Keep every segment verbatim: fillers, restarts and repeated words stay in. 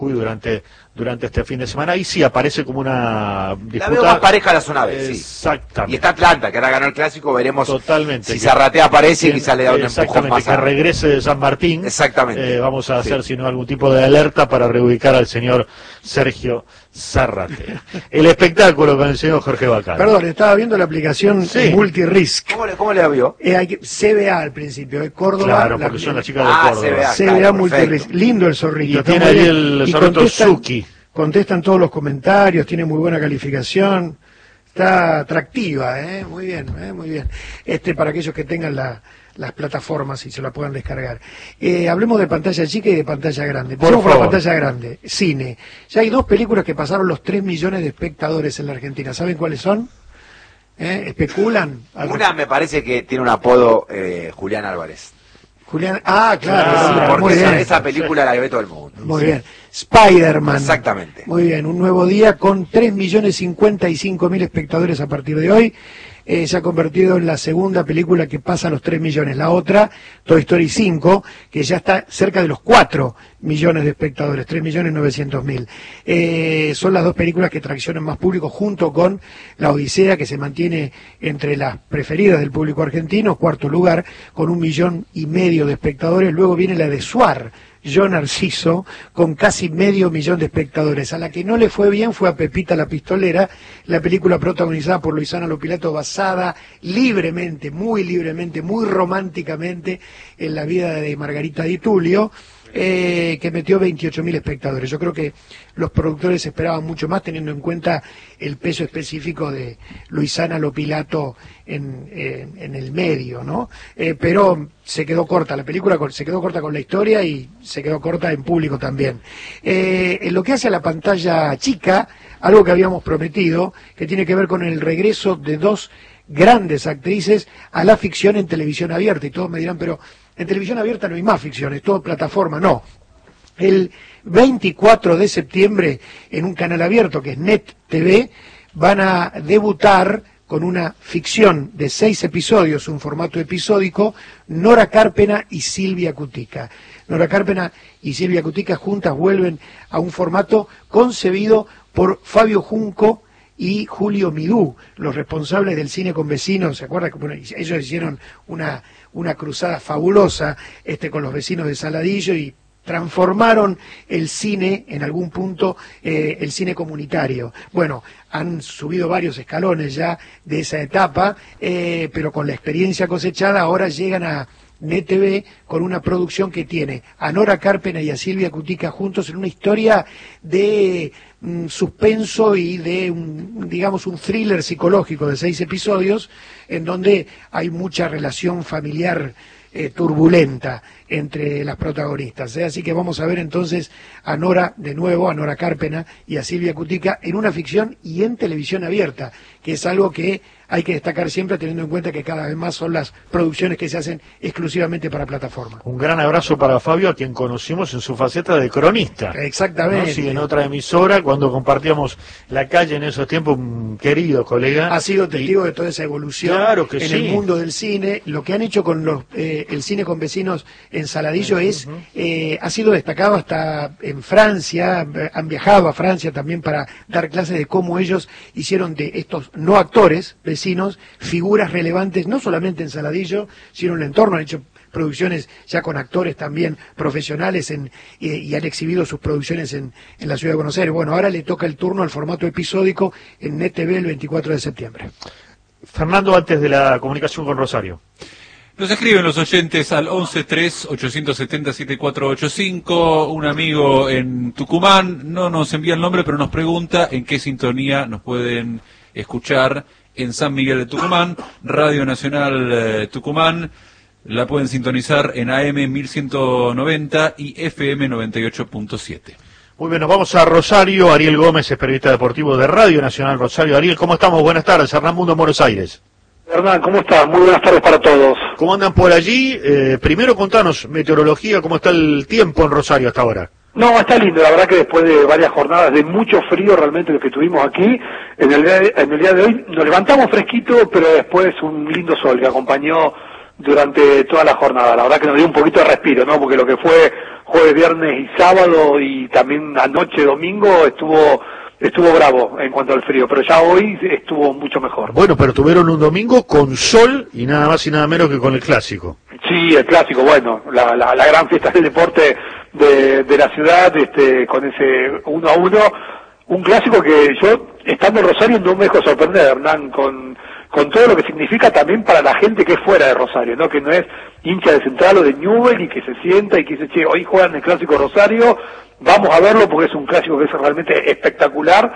durante durante este fin de semana. Ahí sí aparece como una disputa. La veo más pareja la zona B, sí. Exactamente. Y está Atlanta, que ahora ganó el clásico, veremos. Totalmente. Si Zarratea aparece y quizás le da un empujón más. Que regrese de San Martín. Exactamente. Eh, vamos a hacer, sí. si no, algún tipo de alerta para reubicar al señor Sergio Zarratea. El espectáculo con el señor Jorge Bacán. Perdón, estaba viendo la aplicación sí. Multirisk. ¿Cómo le, cómo le vio? Eh, hay que, C B A al principio, de Córdoba. Claro, la, porque son las chicas de ah, Córdoba. C B A, C B A claro, Multirisk. Lindo el zorrito. Y tiene ahí el zorrito Suki. Contestan todos los comentarios, tiene muy buena calificación, está atractiva, ¿eh? Muy bien, ¿eh? Muy bien. Este para aquellos que tengan la, las plataformas y se la puedan descargar. Eh, hablemos de pantalla chica y de pantalla grande. Empecemos por la pantalla grande. Cine. Ya hay dos películas que pasaron los tres millones de espectadores en la Argentina. ¿Saben cuáles son? ¿Eh? ¿Especulan? Una me parece que tiene un apodo eh, Julián Álvarez. Julián, ah, claro, sí, sí, porque muy esa, bien. esa película la ve todo el mundo. Muy bien. Spider-Man. Exactamente. Muy bien, un nuevo día con tres millones cincuenta y cinco mil espectadores a partir de hoy. Eh, se ha convertido en la segunda película que pasa los tres millones. La otra, Toy Story cinco, que ya está cerca de los cuatro millones de espectadores, tres millones novecientos mil. Eh, son las dos películas que traccionan más público junto con La Odisea, que se mantiene entre las preferidas del público argentino, cuarto lugar, con un millón y medio de espectadores. Luego viene la de Suar, Yo Narciso, con casi medio millón de espectadores. A la que no le fue bien fue a Pepita la Pistolera, la película protagonizada por Luisana Lopilato, basada libremente, muy libremente, muy románticamente en la vida de Margarita Di Tullio, eh, que metió veintiocho mil espectadores. Yo creo que los productores esperaban mucho más, teniendo en cuenta el peso específico de Luisana Lopilato en, eh, en el medio, ¿no? Eh, pero se quedó corta la película, se quedó corta con la historia y se quedó corta en público también. Eh, en lo que hace a la pantalla chica, algo que habíamos prometido, que tiene que ver con el regreso de dos grandes actrices a la ficción en televisión abierta. Y todos me dirán, pero en televisión abierta no hay más ficción, es todo plataforma. No. El veinticuatro de septiembre, en un canal abierto que es Net T V, van a debutar con una ficción de seis episodios, un formato episódico, Nora Carpena y Silvia Cutica. Nora Carpena y Silvia Cutica juntas vuelven a un formato concebido por Fabio Junco y Julio Midú, los responsables del cine con vecinos. ¿Se acuerdan? Bueno, ellos hicieron una, una cruzada fabulosa este, con los vecinos de Saladillo y transformaron el cine, en algún punto, eh, el cine comunitario. Bueno, han subido varios escalones ya de esa etapa, eh, pero con la experiencia cosechada ahora llegan a Net T V con una producción que tiene a Nora Carpena y a Silvia Cutica juntos en una historia de mm, suspenso y de, un, digamos, un thriller psicológico de seis episodios, en donde hay mucha relación familiar Eh, turbulenta entre las protagonistas, ¿eh? Así que vamos a ver entonces a Nora de nuevo, a Nora Carpena y a Silvia Cutica en una ficción y en televisión abierta, que es algo que hay que destacar siempre, teniendo en cuenta que cada vez más son las producciones que se hacen exclusivamente para plataforma. Un gran abrazo para Fabio, a quien conocimos en su faceta de cronista. Exactamente. ¿No? Sí, en otra emisora, cuando compartíamos la calle en esos tiempos, un querido colega. Ha sido testigo y, de toda esa evolución claro que en sí. el mundo del cine. Lo que han hecho con los, eh, el cine con vecinos en Saladillo uh-huh. es, eh, ha sido destacado hasta en Francia, han viajado a Francia también para dar clases de cómo ellos hicieron de estos no actores, vecinos, figuras relevantes, no solamente en Saladillo, sino en el entorno. Han hecho producciones ya con actores también profesionales en, eh, y han exhibido sus producciones en, en la ciudad de Buenos Aires. Bueno, ahora le toca el turno al formato episódico en Net T V el veinticuatro de septiembre. Fernando, antes de la comunicación con Rosario. Nos escriben los oyentes al once tres ochocientos setenta setenta y cuatro ochenta y cinco. Un amigo en Tucumán no nos envía el nombre, pero nos pregunta en qué sintonía nos pueden escuchar en San Miguel de Tucumán. Radio Nacional eh, Tucumán la pueden sintonizar en A M mil ciento noventa y F M noventa y ocho punto siete. Muy bien, nos vamos a Rosario. Ariel Gómez es periodista deportivo de Radio Nacional Rosario. Ariel, ¿cómo estamos? Buenas tardes. Hernán Mundo, Buenos Aires. Hernán, ¿cómo estás? Muy buenas tardes para todos. ¿Cómo andan por allí? Eh, primero contanos, meteorología, ¿cómo está el tiempo en Rosario hasta ahora? No, está lindo, la verdad que después de varias jornadas de mucho frío realmente lo que tuvimos aquí, en el día de, en el día de hoy nos levantamos fresquito, pero después un lindo sol que acompañó durante toda la jornada. La verdad que nos dio un poquito de respiro, ¿no? Porque lo que fue jueves, viernes y sábado y también anoche, domingo, estuvo estuvo bravo en cuanto al frío, pero ya hoy estuvo mucho mejor. Bueno, pero tuvieron un domingo con sol y nada más y nada menos que con el clásico. Sí, el clásico, bueno, la, la, la gran fiesta del deporte de, de la ciudad, este, con ese uno a uno, un clásico que yo, estando en Rosario, no me dejo sorprender, Hernán, con, con todo lo que significa también para la gente que es fuera de Rosario, ¿no? Que no es hincha de Central o de Newell y que se sienta y que dice, che, hoy juegan el clásico Rosario, vamos a verlo porque es un clásico que es realmente espectacular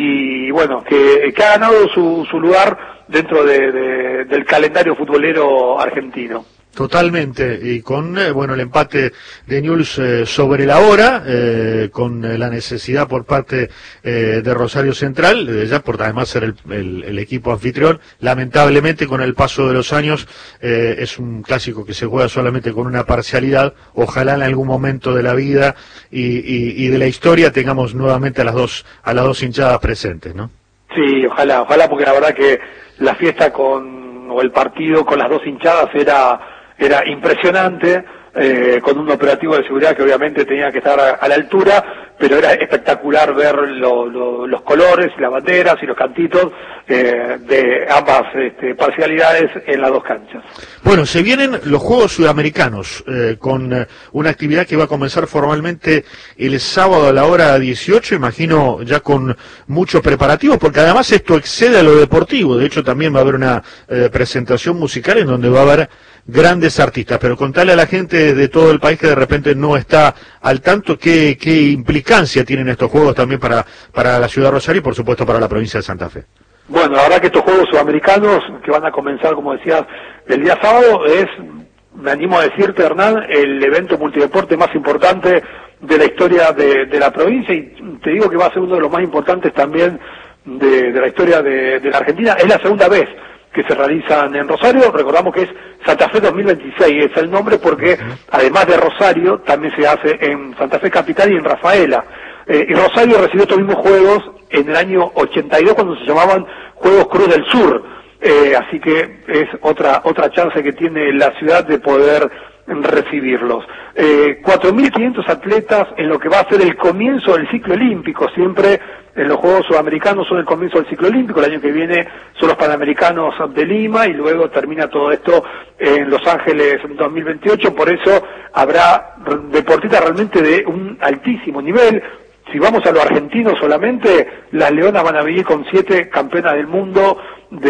y bueno, que, que ha ganado su, su lugar dentro de, de, del calendario futbolero argentino. Totalmente, y con eh, bueno el empate de Newell's eh, sobre la hora, eh, con eh, la necesidad por parte eh, de Rosario Central, eh, ya por además ser el, el, el equipo anfitrión, lamentablemente con el paso de los años eh, es un clásico que se juega solamente con una parcialidad, ojalá en algún momento de la vida y, y, y de la historia tengamos nuevamente a las dos a las dos hinchadas presentes, ¿no? Sí, ojalá, ojalá, porque la verdad que la fiesta con o el partido con las dos hinchadas era era impresionante, eh, con un operativo de seguridad que obviamente tenía que estar a, a la altura, pero era espectacular ver lo, lo, los colores y las banderas y los cantitos eh, de ambas este, parcialidades en las dos canchas. Bueno, se vienen los Juegos Sudamericanos, eh, con eh, una actividad que va a comenzar formalmente el sábado a la hora dieciocho, imagino ya con muchos preparativos, porque además esto excede a lo deportivo, de hecho también va a haber una eh, presentación musical en donde va a haber grandes artistas, pero contarle a la gente de todo el país que de repente no está al tanto qué, qué implicancia tienen estos Juegos también para, para la ciudad de Rosario y por supuesto para la provincia de Santa Fe. Bueno, la verdad que estos Juegos Sudamericanos, que van a comenzar, como decías, el día sábado, es, me animo a decirte, Hernán, el evento multideporte más importante de la historia de, de la provincia, y te digo que va a ser uno de los más importantes también de, de la historia de, de la Argentina. Es la segunda vez que se realizan en Rosario, recordamos que es Santa Fe dos mil veintiséis, es el nombre porque además de Rosario también se hace en Santa Fe Capital y en Rafaela. Eh, y Rosario recibió estos mismos juegos en el año ochenta y dos cuando se llamaban Juegos Cruz del Sur, eh, así que es otra otra chance que tiene la ciudad de poder recibirlos. Eh, cuatro mil quinientos atletas en lo que va a ser el comienzo del ciclo olímpico, siempre en los Juegos Sudamericanos son el comienzo del ciclo olímpico, el año que viene son los Panamericanos de Lima y luego termina todo esto en Los Ángeles en dos mil veintiocho, por eso habrá deportistas realmente de un altísimo nivel. Si vamos a lo argentino solamente, las Leonas van a venir con siete campeonas del mundo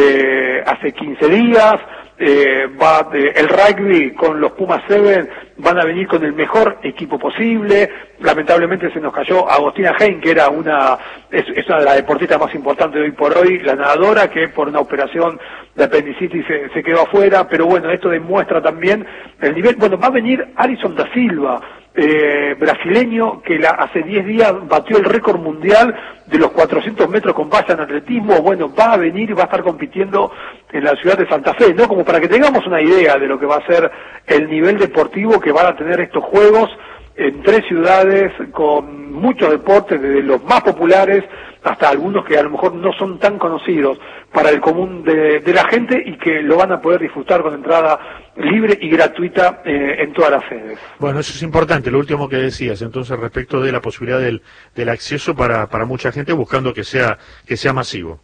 de hace quince días, eh, va de, el rugby con los Pumas siete van a venir con el mejor equipo posible. Lamentablemente se nos cayó Agostina Hein, que era una es, es una de las deportistas más importantes de hoy por hoy, la nadadora, que por una operación de apendicitis se, se quedó afuera, pero bueno, esto demuestra también el nivel. Bueno, va a venir Alison da Silva, eh, brasileño, que la, hace diez días batió el récord mundial de los cuatrocientos metros con valla en atletismo. Bueno, va a venir y va a estar compitiendo en la ciudad de Santa Fe, ¿no? Como para que tengamos una idea de lo que va a ser el nivel deportivo que van a tener estos Juegos en tres ciudades con muchos deportes, desde los más populares hasta algunos que a lo mejor no son tan conocidos para el común de, de la gente y que lo van a poder disfrutar con entrada libre y gratuita eh, en todas las sedes. Bueno, eso es importante, lo último que decías, entonces respecto de la posibilidad del, del acceso para, para mucha gente buscando que sea, que sea masivo.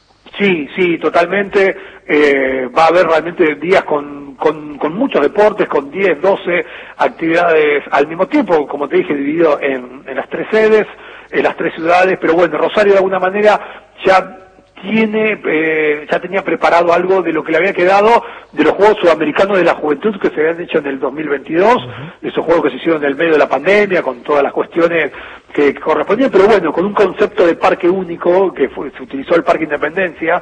Sí, sí, totalmente. Eh, va a haber realmente días con, con, con muchos deportes, con diez, doce actividades al mismo tiempo, como te dije, dividido en, en las tres sedes, en las tres ciudades, pero bueno, Rosario de alguna manera ya tiene, eh, ya tenía preparado algo de lo que le había quedado de los Juegos Sudamericanos de la Juventud que se habían hecho en el dos mil veintidós, uh-huh. Esos juegos que se hicieron en el medio de la pandemia, con todas las cuestiones que correspondían, pero bueno, con un concepto de parque único, que fue, se utilizó el Parque Independencia,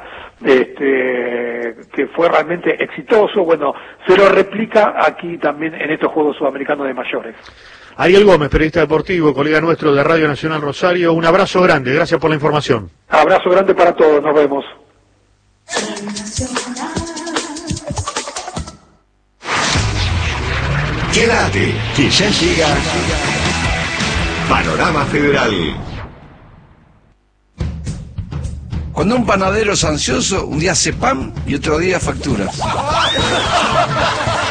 este, que fue realmente exitoso. Bueno, se lo replica aquí también en estos Juegos Sudamericanos de mayores. Ariel Gómez, periodista deportivo, colega nuestro de Radio Nacional Rosario, un abrazo grande, gracias por la información. Abrazo grande para todos, nos vemos. Quédate, que ya llega Panorama Federal. Cuando un panadero es ansioso, un día hace pan y otro día facturas.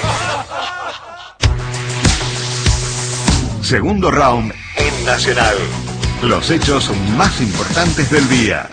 Segundo round en Nacional. Los hechos más importantes del día.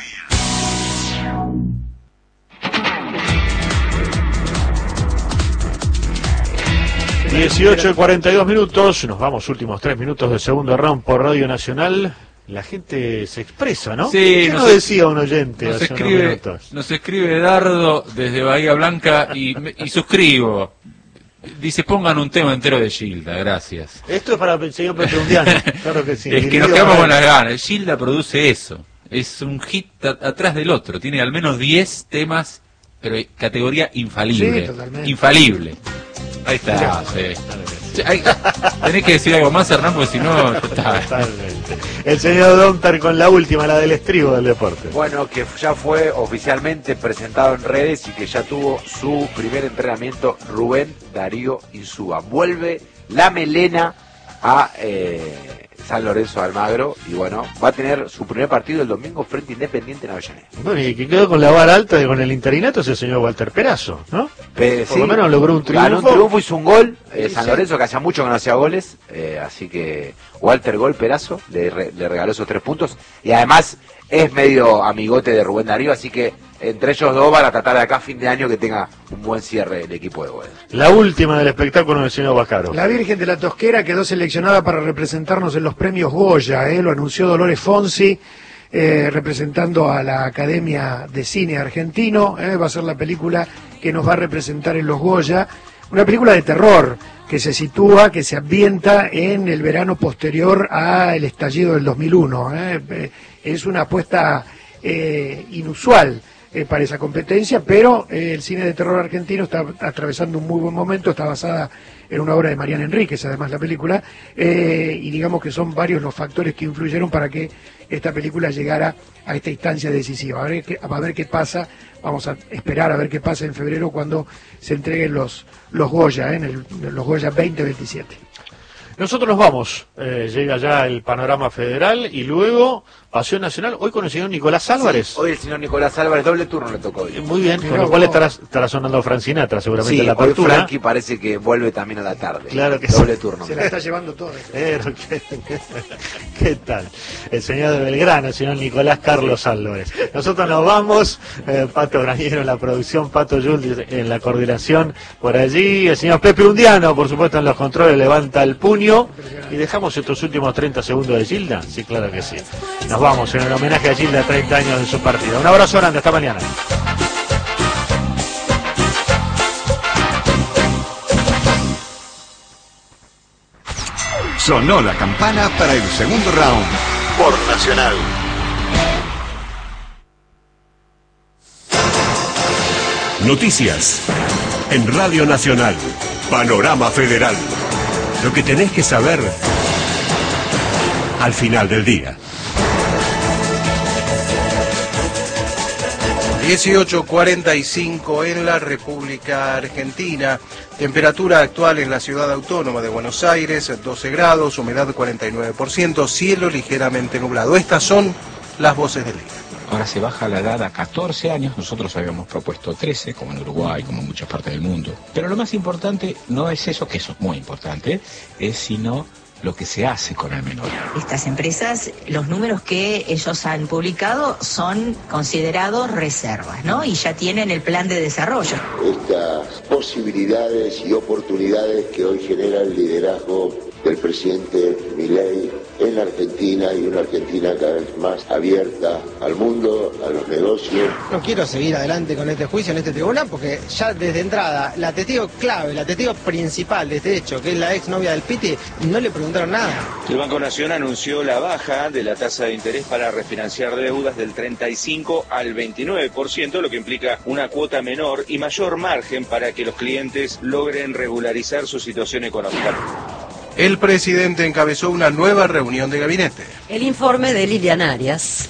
dieciocho y cuarenta y dos minutos, nos vamos últimos tres minutos del segundo round por Radio Nacional. La gente se expresa, ¿no? Sí, ¿Qué nos, nos decía un oyente nos hace escribe, unos minutos? Nos escribe Dardo desde Bahía Blanca y, y suscribo. Dice, pongan un tema entero de Gilda, gracias. Esto es para el señor Pepe Undiano, claro que sí. Es que nos quedamos con las ganas. Gilda produce eso. Es un hit a- atrás del otro. Tiene al menos diez temas, pero categoría infalible. Sí, totalmente. Infalible. Ahí está, sí. Sí, hay- tenés que decir algo más, Hernán, porque si no, ya está. Totalmente. El señor Domtar con la última, la del estribo del deporte. Bueno, que ya fue oficialmente presentado en redes y que ya tuvo su primer entrenamiento Rubén Darío Insúa. Vuelve la melena a eh, San Lorenzo de Almagro y bueno, va a tener su primer partido el domingo frente a Independiente en Avellaneda. Bueno, y que quedó con la vara alta de con el interinato es el señor Walter Perazo, ¿no? Pe- Por lo menos logró un Ganó un triunfo. triunfo, hizo un gol. eh, Sí, San sí. Lorenzo, que hacía mucho que no hacía goles. eh, así que Walter Gol Perazo le, re- le regaló esos tres puntos. Y además es medio amigote de Rubén Darío. Así que entre ellos dos van a tratar de acá a fin de año que tenga un buen cierre el equipo de goles. La última del espectáculo del señor Bacaro. La Virgen de la Tosquera quedó seleccionada para representarnos en los premios Goya, ¿eh? Lo anunció Dolores Fonsi, eh, representando a la Academia de Cine Argentino. ¿eh? Va a ser la película que nos va a representar en los Goya. Una película de terror que se sitúa, que se ambienta en el verano posterior al estallido del dos mil uno. ¿eh? Eh, Es una apuesta eh, inusual eh, para esa competencia, pero eh, el cine de terror argentino está atravesando un muy buen momento, está basada en una obra de Mariana Enríquez, además la película, eh, y digamos que son varios los factores que influyeron para que esta película llegara a esta instancia decisiva. A ver qué, a ver qué pasa, vamos a esperar a ver qué pasa en febrero cuando se entreguen los, los Goya, eh, en el, en los Goya veinte veintisiete. Nosotros nos vamos, eh, llega ya el panorama federal y luego Paseo Nacional, hoy con el señor Nicolás Álvarez. Sí, hoy el señor Nicolás Álvarez, doble turno le tocó hoy. Muy bien, Mirá con lo cual vos. estará, estará sonando Frank Sinatra seguramente Sí, en la hoy apertura. Frankie parece que vuelve también a la tarde. Claro que doble sí. turno. Se la está llevando toda. Pero, ¿qué, qué, qué tal? El señor de Belgrano, el señor Nicolás Carlos Álvarez. Nosotros nos vamos, eh, Pato Grañero en la producción, Pato Yul en la coordinación por allí, el señor Pepe Undiano, por supuesto, en los controles, levanta el puño y dejamos estos últimos treinta segundos de Gilda. Sí, claro que sí. Nos vamos en el homenaje a Gilda, treinta años de su partida. Un abrazo grande, hasta mañana. Sonó la campana para el segundo round por Nacional. Noticias en Radio Nacional. Panorama Federal. Lo que tenés que saber al final del día. dieciocho cuarenta y cinco en la República Argentina. Temperatura actual en la ciudad autónoma de Buenos Aires, doce grados, humedad cuarenta y nueve por ciento, cielo ligeramente nublado. Estas son las voces del día. Ahora se baja la edad a catorce años, nosotros habíamos propuesto trece, como en Uruguay, como en muchas partes del mundo. Pero lo más importante no es eso, que eso es muy importante, es sino lo que se hace con el menor. Estas empresas, los números que ellos han publicado son considerados reservas, ¿no? Y ya tienen el plan de desarrollo. Estas posibilidades y oportunidades que hoy genera el liderazgo del presidente Milei en la Argentina, y una Argentina cada vez más abierta al mundo, a los negocios. No quiero seguir adelante con este juicio en este tribunal porque ya desde entrada la testigo clave, la testigo principal de este hecho, que es la exnovia del Piti, no le preguntaron nada. El Banco Nación anunció la baja de la tasa de interés para refinanciar deudas del treinta y cinco al veintinueve por ciento, lo que implica una cuota menor y mayor margen para que los clientes logren regularizar su situación económica. El presidente encabezó una nueva reunión de gabinete. El informe de Lilian Arias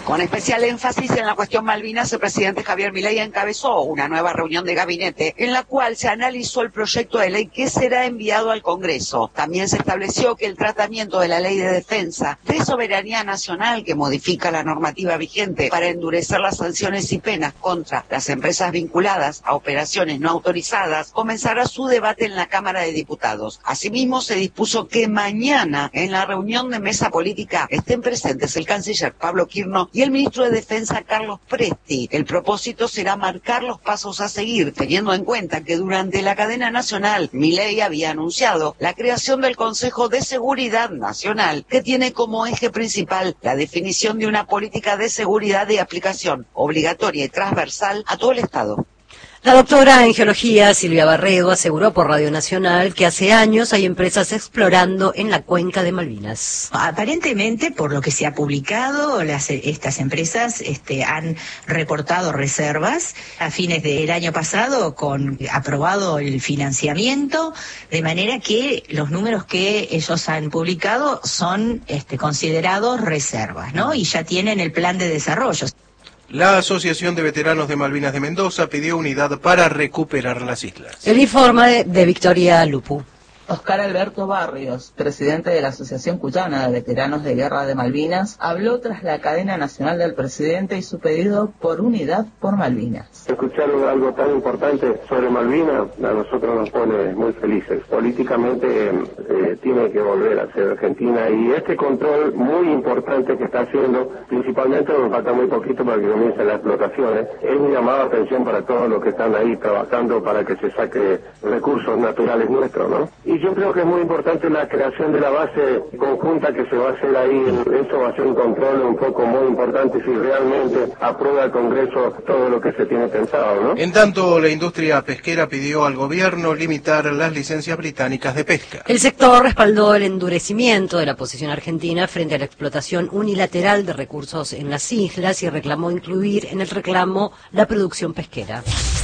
Con especial énfasis en la cuestión Malvinas, el presidente Javier Milei encabezó una nueva reunión de gabinete en la cual se analizó el proyecto de ley que será enviado al Congreso. También se estableció que el tratamiento de la Ley de Defensa de Soberanía Nacional, que modifica la normativa vigente para endurecer las sanciones y penas contra las empresas vinculadas a operaciones no autorizadas, comenzará su debate en la Cámara de Diputados. Asimismo, se dispuso que mañana, en la reunión de mesa política, estén presentes el canciller Pablo Quirno y el ministro de Defensa Carlos Presti. El propósito será marcar los pasos a seguir, teniendo en cuenta que durante la cadena nacional, Milei había anunciado la creación del Consejo de Seguridad Nacional, que tiene como eje principal la definición de una política de seguridad de aplicación obligatoria y transversal a todo el Estado. La doctora en geología Silvia Barredo aseguró por Radio Nacional que hace años hay empresas explorando en la cuenca de Malvinas. Aparentemente, por lo que se ha publicado, las, estas empresas este, han reportado reservas a fines del año pasado, con aprobado el financiamiento, de manera que los números que ellos han publicado son este, considerados reservas, ¿no? Y ya tienen el plan de desarrollo. La Asociación de Veteranos de Malvinas de Mendoza pidió unidad para recuperar las islas. El informe de Victoria Lupu. Oscar Alberto Barrios, presidente de la Asociación Cuyana de Veteranos de Guerra de Malvinas, habló tras la cadena nacional del presidente y su pedido por unidad por Malvinas. Escuchar algo tan importante sobre Malvinas a nosotros nos pone muy felices. Políticamente eh, tiene que volver a ser Argentina, y este control muy importante que está haciendo, principalmente nos falta muy poquito para que comiencen las explotaciones, es mi llamada atención para todos los que están ahí trabajando para que se saque recursos naturales nuestros, ¿no? Y yo creo que es muy importante la creación de la base conjunta que se va a hacer ahí. Eso va a ser un control un poco muy importante si realmente aprueba el Congreso todo lo que se tiene pensado, ¿no? En tanto, la industria pesquera pidió al gobierno limitar las licencias británicas de pesca. El sector respaldó el endurecimiento de la posición argentina frente a la explotación unilateral de recursos en las islas y reclamó incluir en el reclamo la producción pesquera.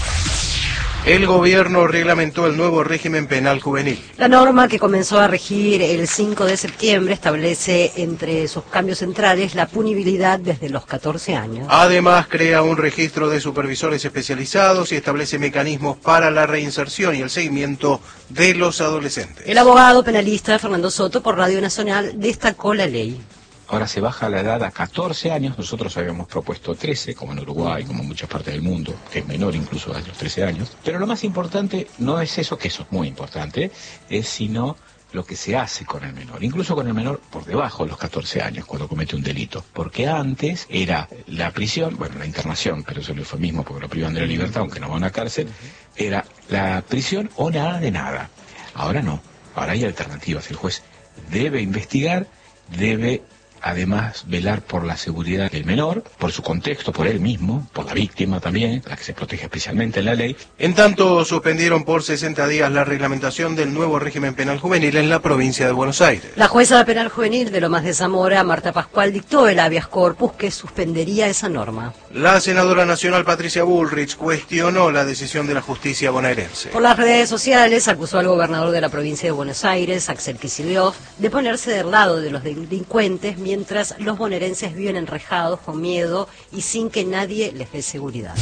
El gobierno reglamentó el nuevo régimen penal juvenil. La norma, que comenzó a regir el cinco de septiembre, establece entre sus cambios centrales la punibilidad desde los catorce años. Además, crea un registro de supervisores especializados y establece mecanismos para la reinserción y el seguimiento de los adolescentes. El abogado penalista Fernando Soto por Radio Nacional destacó la ley. Ahora se baja la edad a catorce años, nosotros habíamos propuesto trece, como en Uruguay, como en muchas partes del mundo, que es menor incluso a los trece años. Pero lo más importante no es eso, que eso es muy importante, es sino lo que se hace con el menor, incluso con el menor por debajo de los catorce años cuando comete un delito. Porque antes era la prisión, bueno, la internación, pero eso es el eufemismo porque lo privan de la libertad, aunque no va a una cárcel, era la prisión o nada de nada. Ahora no, ahora hay alternativas. El juez debe investigar, debe además velar por la seguridad del menor, por su contexto, por él mismo, por la víctima también, la que se protege especialmente en la ley. En tanto, suspendieron por sesenta días la reglamentación del nuevo régimen penal juvenil en la provincia de Buenos Aires. La jueza penal juvenil de Lomas de Zamora, Marta Pascual, dictó el habeas corpus que suspendería esa norma. La senadora nacional Patricia Bullrich cuestionó la decisión de la justicia bonaerense. Por las redes sociales acusó al gobernador de la provincia de Buenos Aires, Axel Kicillof, de ponerse del lado de los delincuentes mientras los bonaerenses viven enrejados con miedo y sin que nadie les dé seguridad.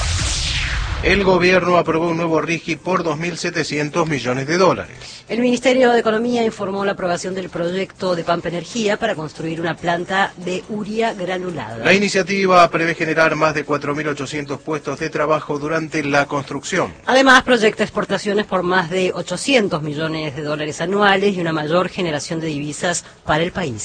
El gobierno aprobó un nuevo RIGI por dos mil setecientos millones de dólares. El Ministerio de Economía informó la aprobación del proyecto de Pampa Energía para construir una planta de urea granulada. La iniciativa prevé generar más de cuatro mil ochocientos puestos de trabajo durante la construcción. Además, proyecta exportaciones por más de ochocientos millones de dólares anuales y una mayor generación de divisas para el país.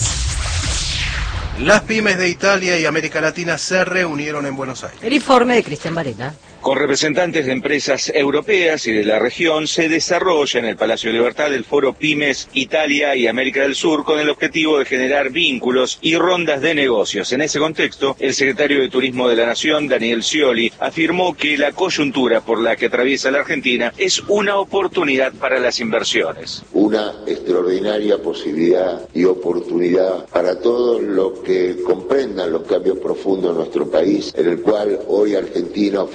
Las pymes de Italia y América Latina se reunieron en Buenos Aires. El informe de Cristian Varela. Con representantes de empresas europeas y de la región, se desarrolla en el Palacio de Libertad el foro Pymes Italia y América del Sur con el objetivo de generar vínculos y rondas de negocios. En ese contexto, el secretario de Turismo de la Nación, Daniel Scioli, afirmó que la coyuntura por la que atraviesa la Argentina es una oportunidad para las inversiones. Una extraordinaria posibilidad y oportunidad para todos los que comprendan los cambios profundos en nuestro país, en el cual hoy Argentina ofrece un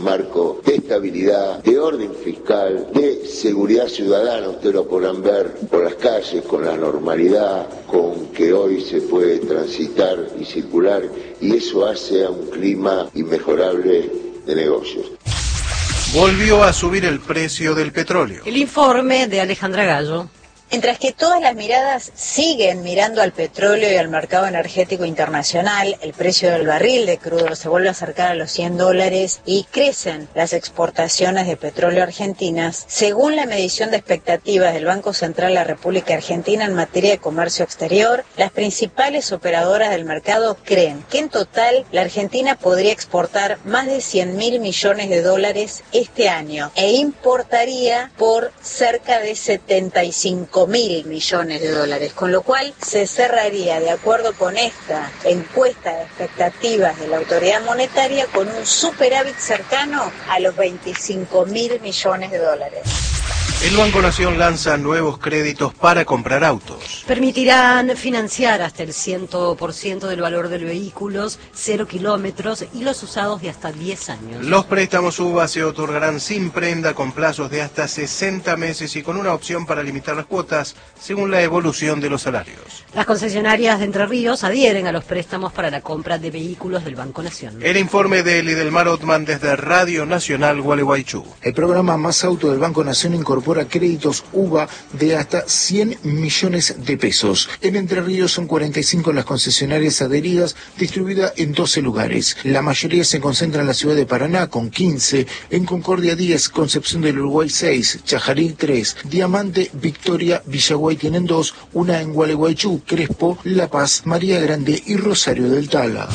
marco de estabilidad, de orden fiscal, de seguridad ciudadana. Ustedes lo podrán ver por las calles, con la normalidad con que hoy se puede transitar y circular, y eso hace a un clima inmejorable de negocios. Volvió a subir el precio del petróleo. El informe de Alejandra Gallo. Mientras que todas las miradas siguen mirando al petróleo y al mercado energético internacional, el precio del barril de crudo se vuelve a acercar a los cien dólares y crecen las exportaciones de petróleo argentinas. Según la medición de expectativas del Banco Central de la República Argentina en materia de comercio exterior, las principales operadoras del mercado creen que en total la Argentina podría exportar más de cien mil millones de dólares este año e importaría por cerca de setenta y cinco mil millones de dólares, con lo cual se cerraría, de acuerdo con esta encuesta de expectativas de la autoridad monetaria, con un superávit cercano a los veinticinco mil millones de dólares. El Banco Nación lanza nuevos créditos para comprar autos. Permitirán financiar hasta el cien por ciento del valor de los vehículos, cero kilómetros y los usados de hasta diez años. Los préstamos U B A se otorgarán sin prenda con plazos de hasta sesenta meses y con una opción para limitar las cuotas según la evolución de los salarios. Las concesionarias de Entre Ríos adhieren a los préstamos para la compra de vehículos del Banco Nación. El informe de Lidelmar Otman desde Radio Nacional Gualeguaychú. El programa Más Auto del Banco Nación incorpora créditos U B A de hasta cien millones de pesos. En Entre Ríos son cuarenta y cinco las concesionarias adheridas, distribuidas en doce lugares. La mayoría se concentra en la ciudad de Paraná, con quince, en Concordia diez, Concepción del Uruguay seis, Chajarí tres, Diamante, Victoria, Villaguay tienen dos, una en Gualeguaychú, Crespo, La Paz, María Grande y Rosario del Tala.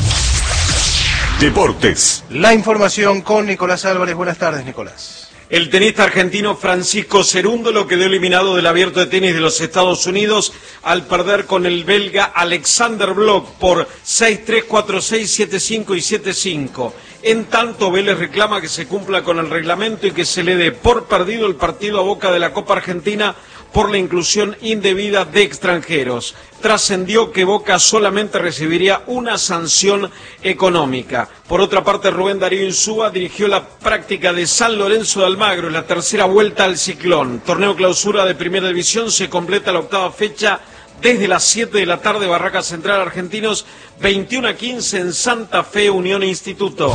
Deportes. La información con Nicolás Álvarez. Buenas tardes, Nicolás. El tenista argentino Francisco Cerúndolo quedó eliminado del Abierto de Tenis de los Estados Unidos al perder con el belga Alexander Bloch por seis tres, cuatro seis, siete cinco y siete cinco. En tanto, Vélez reclama que se cumpla con el reglamento y que se le dé por perdido el partido a Boca de la Copa Argentina por la inclusión indebida de extranjeros. Trascendió que Boca solamente recibiría una sanción económica. Por otra parte, Rubén Darío Insúa dirigió la práctica de San Lorenzo de Almagro en la tercera vuelta al Ciclón. Torneo clausura de Primera División, se completa la octava fecha desde las siete de la tarde, Barraca Central Argentinos, veintiuno a quince en Santa Fe, Unión e Instituto.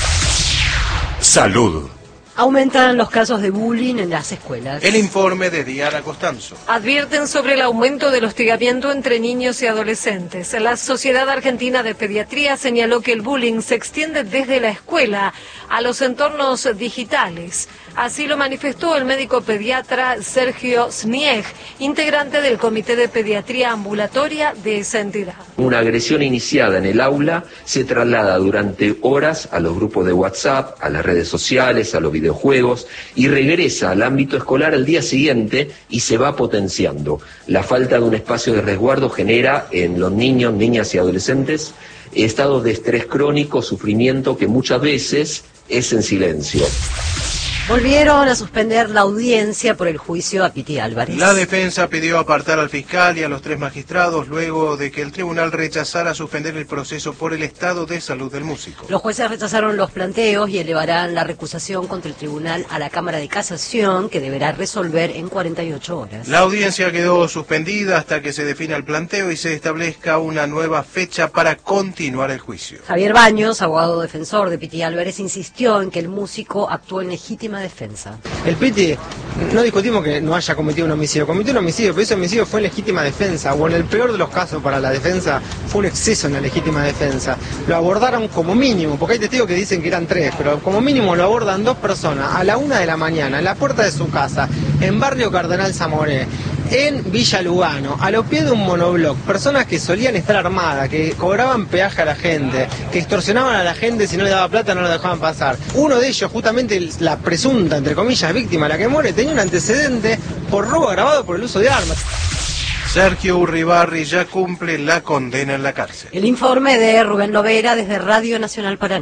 Salud. Aumentan los casos de bullying en las escuelas. El informe de Diana Costanzo. Advierten sobre el aumento del hostigamiento entre niños y adolescentes. La Sociedad Argentina de Pediatría señaló que el bullying se extiende desde la escuela a los entornos digitales. Así lo manifestó el médico pediatra Sergio Snieg, integrante del Comité de Pediatría Ambulatoria de esa entidad. Una agresión iniciada en el aula se traslada durante horas a los grupos de WhatsApp, a las redes sociales, a los videojuegos y regresa al ámbito escolar al día siguiente y se va potenciando. La falta de un espacio de resguardo genera en los niños, niñas y adolescentes estados de estrés crónico, sufrimiento que muchas veces es en silencio. Volvieron a suspender la audiencia por el juicio a Piti Álvarez. La defensa pidió apartar al fiscal y a los tres magistrados luego de que el tribunal rechazara suspender el proceso por el estado de salud del músico. Los jueces rechazaron los planteos y elevarán la recusación contra el tribunal a la Cámara de Casación, que deberá resolver en cuarenta y ocho horas. La audiencia quedó suspendida hasta que se defina el planteo y se establezca una nueva fecha para continuar el juicio. Javier Baños, abogado defensor de Piti Álvarez, insistió en que el músico actuó en legítima defensa. El Piti, no discutimos que no haya cometido un homicidio, cometió un homicidio, pero ese homicidio fue en legítima defensa, o en el peor de los casos para la defensa, fue un exceso en la legítima defensa. Lo abordaron como mínimo, porque hay testigos que dicen que eran tres, pero como mínimo lo abordan dos personas, a la una de la mañana, en la puerta de su casa, en Barrio Cardenal Zamoré, en Villa Lugano, a los pies de un monobloc, personas que solían estar armadas, que cobraban peaje a la gente, que extorsionaban a la gente, si no le daba plata no lo dejaban pasar. Uno de ellos, justamente la presunta, entre comillas, víctima, la que muere, tenía un antecedente por robo agravado por el uso de armas. Sergio Urribarri ya cumple la condena en la cárcel. El informe de Rubén Lovera desde Radio Nacional Paraná.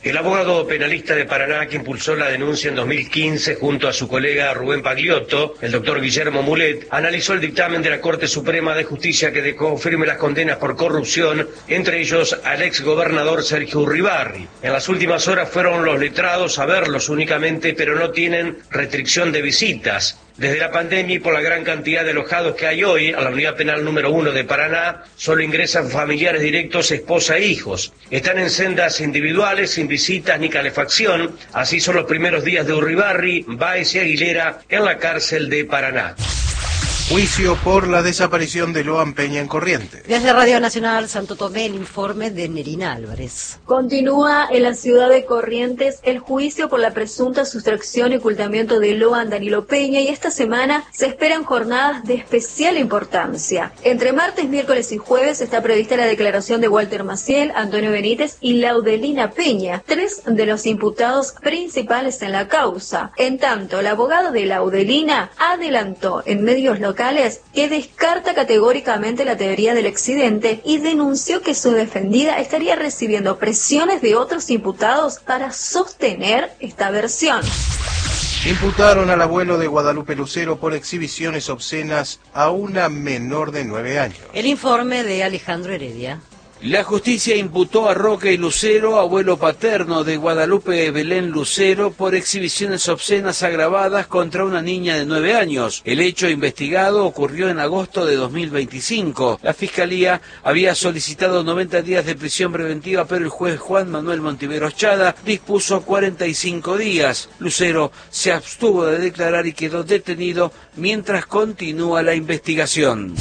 El abogado penalista de Paraná que impulsó la denuncia en dos mil quince junto a su colega Rubén Pagliotto, el doctor Guillermo Mulet, analizó el dictamen de la Corte Suprema de Justicia que dejó firme las condenas por corrupción, entre ellos al exgobernador Sergio Uribarri. En las últimas horas fueron los letrados a verlos únicamente, pero no tienen restricción de visitas. Desde la pandemia y por la gran cantidad de alojados que hay hoy, a la unidad penal número uno de Paraná, solo ingresan familiares directos, esposa e hijos. Están en sendas individuales, sin visitas ni calefacción. Así son los primeros días de Uribarri, Báez y Aguilera en la cárcel de Paraná. Juicio por la desaparición de Loan Peña en Corrientes. Desde Radio Nacional Santo Tomé, el informe de Nerina Álvarez. Continúa en la ciudad de Corrientes el juicio por la presunta sustracción y ocultamiento de Loan Danilo Peña, y esta semana se esperan jornadas de especial importancia. Entre martes, miércoles y jueves está prevista la declaración de Walter Maciel, Antonio Benítez y Laudelina Peña, tres de los imputados principales en la causa. En tanto, el abogado de Laudelina adelantó en medios locales que descarta categóricamente la teoría del accidente y denunció que su defendida estaría recibiendo presiones de otros imputados para sostener esta versión. Imputaron al abuelo de Guadalupe Lucero por exhibiciones obscenas a una menor de nueve años. El informe de Alejandro Heredia. La justicia imputó a Roque y Lucero, abuelo paterno de Guadalupe Belén Lucero, por exhibiciones obscenas agravadas contra una niña de nueve años. El hecho investigado ocurrió en agosto de dos mil veinticinco. La Fiscalía había solicitado noventa días de prisión preventiva, pero el juez Juan Manuel Montiveros Chada dispuso cuarenta y cinco días. Lucero se abstuvo de declarar y quedó detenido mientras continúa la investigación.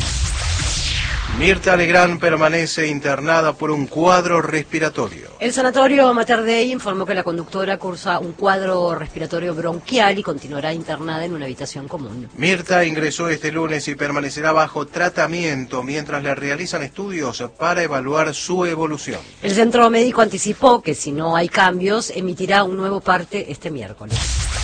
Mirta Legrand permanece internada por un cuadro respiratorio. El sanatorio Mater Dei informó que la conductora cursa un cuadro respiratorio bronquial y continuará internada en una habitación común. Mirta ingresó este lunes y permanecerá bajo tratamiento mientras le realizan estudios para evaluar su evolución. El centro médico anticipó que si no hay cambios, emitirá un nuevo parte este miércoles.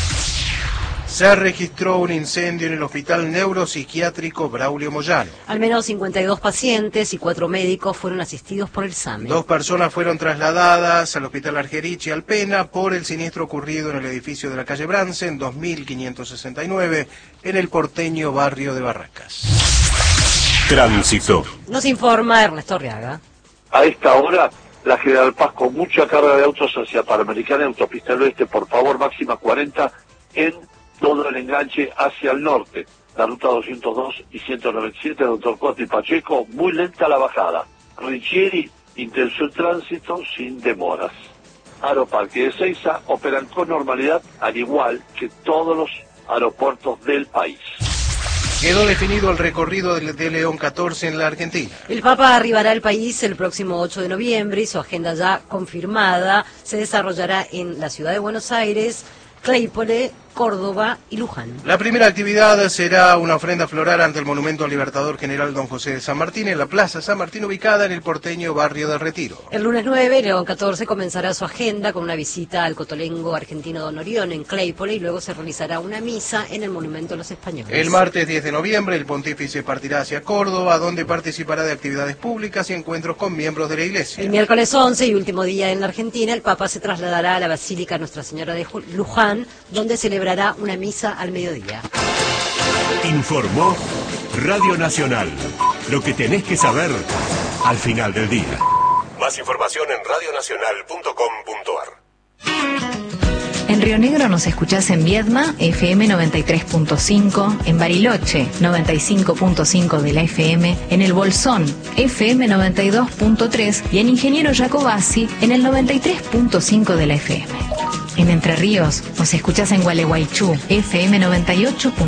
Se registró un incendio en el Hospital Neuropsiquiátrico Braulio Moyano. Al menos cincuenta y dos pacientes y cuatro médicos fueron asistidos por el SAME. Dos personas fueron trasladadas al Hospital Argerich y Alpena por el siniestro ocurrido en el edificio de la calle Brance en dos mil quinientos sesenta y nueve en el porteño barrio de Barracas. Tránsito. Nos informa Ernesto Arriaga. A esta hora, la General Paz con mucha carga de autos hacia Panamericana y Autopista del Oeste, por favor, máxima cuarenta en todo el enganche hacia el norte, la ruta doscientos dos y ciento noventa y siete, Doctor Costa y Pacheco, muy lenta la bajada. Richieri, intenso el tránsito sin demoras. Aeroparque de Ezeiza operan con normalidad, al igual que todos los aeropuertos del país. Quedó definido el recorrido de, de León catorce en la Argentina. El Papa arribará al país el próximo ocho de noviembre y su agenda ya confirmada se desarrollará en la ciudad de Buenos Aires, Claypole, Córdoba y Luján. La primera actividad será una ofrenda floral ante el monumento al Libertador General Don José de San Martín en la Plaza San Martín, ubicada en el porteño barrio de Retiro. El lunes nueve, León catorce comenzará su agenda con una visita al cotolengo argentino Don Orión en Claypole y luego se realizará una misa en el monumento a los españoles. El martes diez de noviembre, el pontífice partirá hacia Córdoba, donde participará de actividades públicas y encuentros con miembros de la Iglesia. El miércoles once y último día en la Argentina, el Papa se trasladará a la Basílica Nuestra Señora de Luján, donde celebrará una misa al mediodía. Informó Radio Nacional. Lo que tenés que saber al final del día. Más información en radio nacional punto com punto ar. En Río Negro nos escuchás en Viedma, F M noventa y tres punto cinco, en Bariloche, noventa y cinco punto cinco de la F M, en El Bolsón, F M noventa y dos punto tres y en Ingeniero Jacobasi, en el noventa y tres punto cinco de la F M. En Entre Ríos nos escuchás en Gualeguaychú, F M noventa y ocho punto cinco.